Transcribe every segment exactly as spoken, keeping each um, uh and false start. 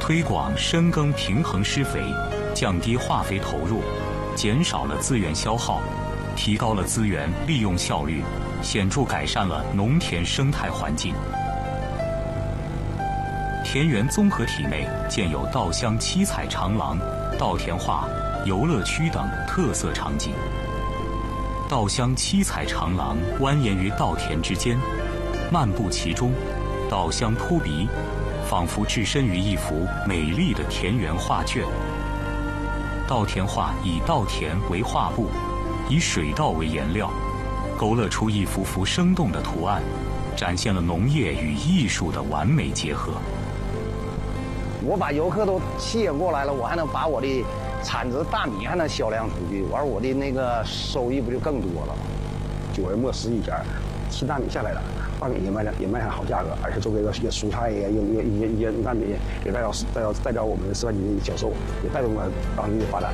推广深耕平衡施肥，降低化肥投入，减少了资源消耗，提高了资源利用效率，显著改善了农田生态环境。田园综合体内建有稻香七彩长廊、稻田画、游乐区等特色场景。稻香七彩长廊蜿蜒于稻田之间，漫步其中，稻香扑鼻，仿佛置身于一幅美丽的田园画卷。稻田画以稻田为画布，以水稻为颜料，勾勒出一幅幅生动的图案，展现了农业与艺术的完美结合。 我把游客都吸引过来了，我还能把我的产值大米还能销量出去，完我的那个收益不就更多了吗？ 九月末十一天，新大米下来了，大米也卖了，也卖上好价格，而且周围的一些蔬菜呀、一些一些一些农产品也带到带到带到我们示范区的销售，也带动了当地的发展。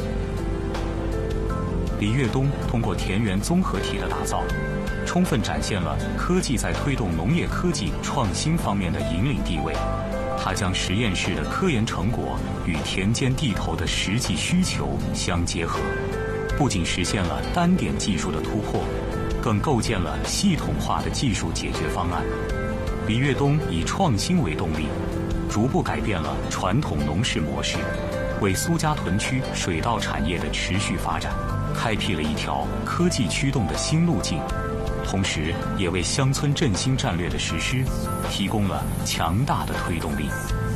李跃东通过田园综合体的打造，充分展现了科技在推动农业科技创新方面的引领地位。他将实验室的科研成果与田间地头的实际需求相结合，不仅实现了单点技术的突破，更构建了系统化的技术解决方案。李跃东以创新为动力，逐步改变了传统农事模式，为苏家屯区水稻产业的持续发展开辟了一条科技驱动的新路径，同时也为乡村振兴战略的实施提供了强大的推动力。